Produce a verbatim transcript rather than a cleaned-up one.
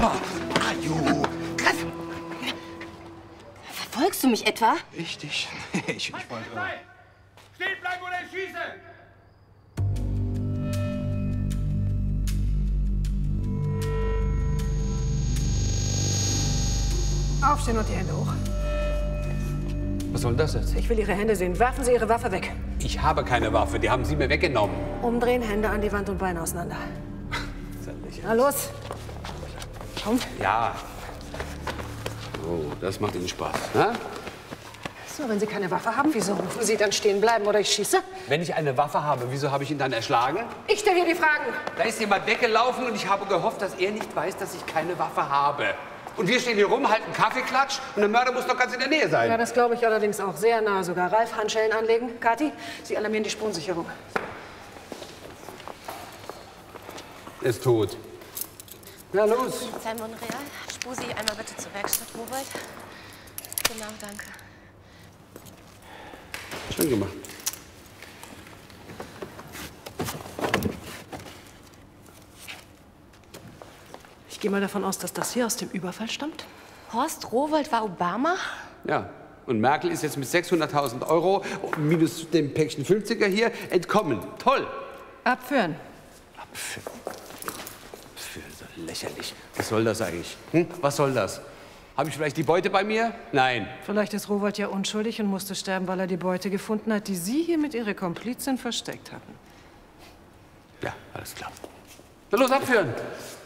Aju! Verfolgst du mich etwa? Ich dich? Ich, ich wollte... Stehen bleiben oder ich schieße! Aufstehen und die Hände hoch. Was soll das jetzt? Ich will Ihre Hände sehen. Werfen Sie Ihre Waffe weg. Ich habe keine Waffe, die haben Sie mir weggenommen. Umdrehen, Hände an die Wand und Beine auseinander. Na los. Komm. Ja. Oh, das macht Ihnen Spaß, ne? So, wenn Sie keine Waffe haben, wieso rufen Sie dann stehen bleiben oder ich schieße? Wenn ich eine Waffe habe, wieso habe ich ihn dann erschlagen? Ich stelle hier die Fragen. Da ist jemand weggelaufen und ich habe gehofft, dass er nicht weiß, dass ich keine Waffe habe. Und wir stehen hier rum, halten Kaffeeklatsch und der Mörder muss doch ganz in der Nähe sein. Ja, das glaube ich allerdings auch. Sehr nah sogar. Ralf, Handschellen anlegen. Kathi, Sie alarmieren die Spurensicherung. Er ist tot. Na los. Polizei Monreal, spur Sie einmal bitte zur Werkstatt, Robert. Genau, danke. Schön gemacht. Ich gehe mal davon aus, dass das hier aus dem Überfall stammt. Horst Rowohlt war Obama? Ja. Und Merkel ist jetzt mit sechshunderttausend Euro minus dem Päckchen fünfziger hier entkommen. Toll. Abführen. Abführen. Abführen, so lächerlich. Was soll das eigentlich? Hm? Was soll das? Habe ich vielleicht die Beute bei mir? Nein. Vielleicht ist Rowohlt ja unschuldig und musste sterben, weil er die Beute gefunden hat, die Sie hier mit Ihrer Komplizin versteckt hatten. Ja, alles klar. Na los, abführen.